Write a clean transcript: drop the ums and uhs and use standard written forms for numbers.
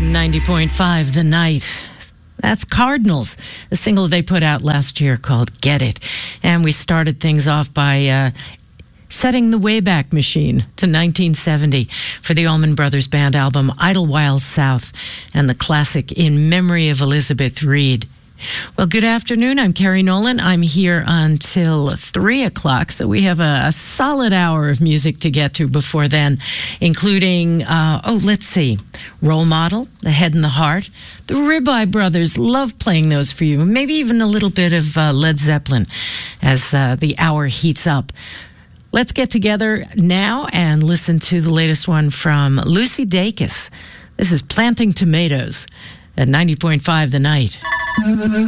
90.5 The Night. That's Cardinals, the single they put out last year called Get It. And we started things off by setting the Wayback Machine to 1970 for the Allman Brothers Band album Idlewild South and the classic In Memory of Elizabeth Reed. Well, good afternoon. I'm Carrie Nolan. I'm here until 3 o'clock, so we have a solid hour of music to get to before then, including, let's see, Role Model, The Head and the Heart. The Ribeye Brothers, love playing those for you. Maybe even a little bit of Led Zeppelin as the hour heats up. Let's get together now and listen to the latest one from Lucy Dacus. This is Planting Tomatoes at 90.5 The Night.